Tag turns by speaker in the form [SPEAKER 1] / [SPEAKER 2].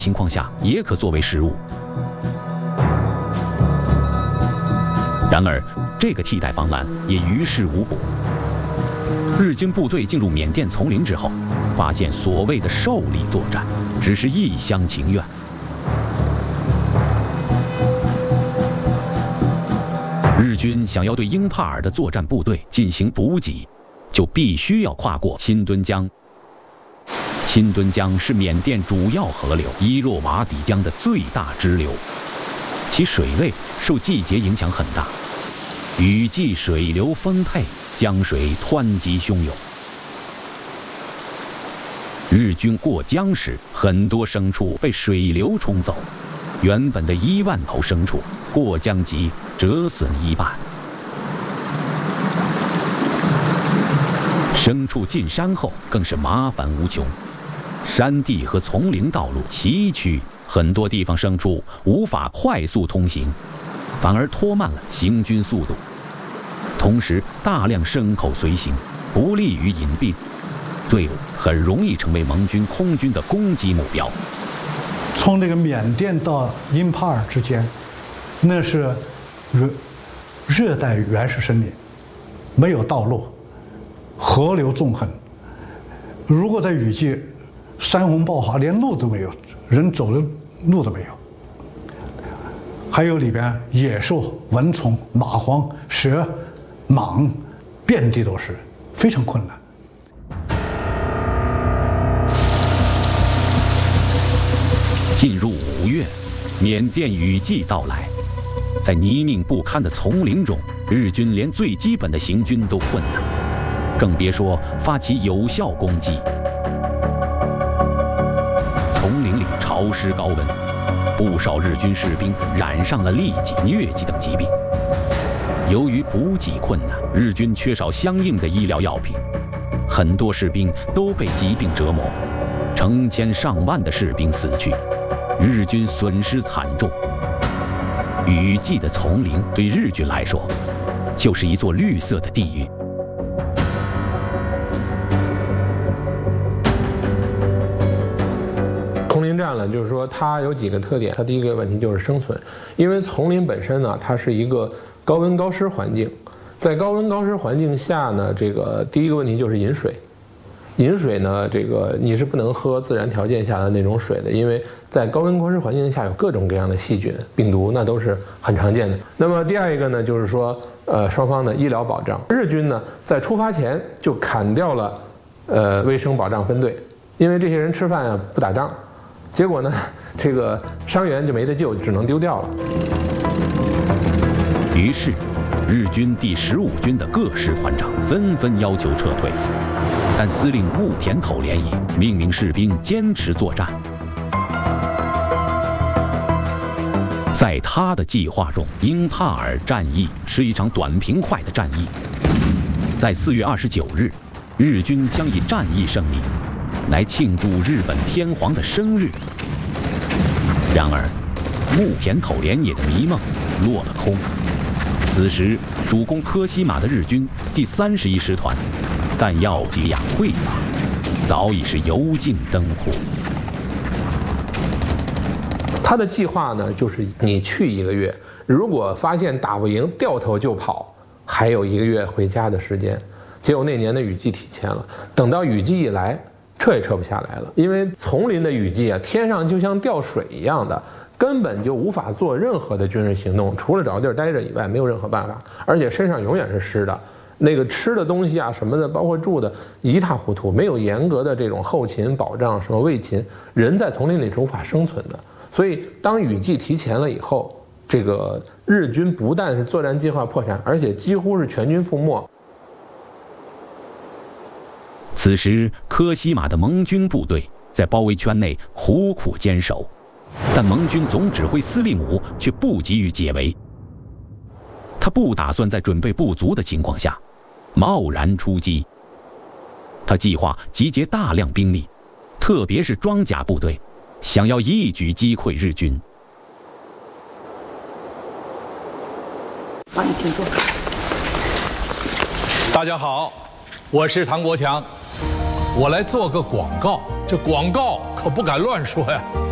[SPEAKER 1] 情况下也可作为食物。然而，这个替代方案也于事无补。日军部队进入缅甸丛林之后，发现所谓的受力作战只是一厢情愿。日军想要对英帕尔的作战部队进行补给，就必须要跨过钦敦江。钦敦江是缅甸主要河流伊若瓦底江的最大支流，其水位受季节影响很大，雨季水流丰沛，江水湍急汹涌。日军过江时，很多牲畜被水流冲走，原本的1万头牲畜过江即折损一半。牲畜进山后更是麻烦无穷，山地和丛林道路崎岖，很多地方牲畜无法快速通行，反而拖慢了行军速度。同时，大量牲口随行，不利于隐蔽，队伍很容易成为盟军空军的攻击目标。
[SPEAKER 2] 从这个缅甸到英帕尔之间，那是热带原始森林，没有道路，河流纵横。如果在雨季，山洪暴发，连路都没有，人走的路都没有。还有里边野兽、蚊虫、蚂蟥、蛇、蟒，遍地都是，非常困难。
[SPEAKER 1] 进入5月，缅甸雨季到来，在泥泞不堪的丛林中，日军连最基本的行军都困难，更别说发起有效攻击。丛林里潮湿高温，不少日军士兵染上了痢疾、疟疾等疾病。由于补给困难，日军缺少相应的医疗药品，很多士兵都被疾病折磨，成千上万的士兵死去，日军损失惨重。雨季的丛林对日军来说，就是一座绿色的地狱。
[SPEAKER 3] 丛林战呢，就是说它有几个特点。它第一个问题就是生存，因为丛林本身呢，它是一个高温高湿环境，在高温高湿环境下呢，这个第一个问题就是饮水。饮水呢，这个你是不能喝自然条件下的那种水的，因为在高温高湿环境下有各种各样的细菌、病毒，那都是很常见的。那么第二一个呢，就是说，双方的医疗保障。日军呢，在出发前就砍掉了卫生保障分队，因为这些人吃饭啊不打仗，结果呢，这个伤员就没得救，只能丢掉了。
[SPEAKER 1] 于是，日军第15军的各师团长纷纷要求撤退。但司令木田口联义命令士兵坚持作战。在他的计划中，英帕尔战役是一场短平快的战役。在4月29日，日军将以战役胜利来庆祝日本天皇的生日。然而，木田口联野的迷梦落了空。此时，主攻科西玛的日军第31师团弹药给养匮乏，早已是油尽灯枯。
[SPEAKER 3] 他的计划呢，就是你去1个月，如果发现打不赢，掉头就跑，还有1个月回家的时间。结果那年的雨季提前了，等到雨季一来，撤也撤不下来了，因为丛林的雨季啊，天上就像掉水一样的，根本就无法做任何的军事行动，除了找地儿待着以外，没有任何办法，而且身上永远是湿的。那个吃的东西啊什么的，包括住的一塌糊涂，没有严格的这种后勤保障，什么卫勤，人在丛林里是无法生存的。所以当雨季提前了以后，这个日军不但是作战计划破产，而且几乎是全军覆没。
[SPEAKER 1] 此时，科西玛的盟军部队在包围圈内苦苦坚守，但盟军总指挥司令武却不急于解围。他不打算在准备不足的情况下贸然出击。他计划集结大量兵力，特别是装甲部队，想要一举击溃日军。
[SPEAKER 4] 好，你请坐。
[SPEAKER 5] 大家好，我是唐国强，我来做个广告，这广告可不敢乱说呀。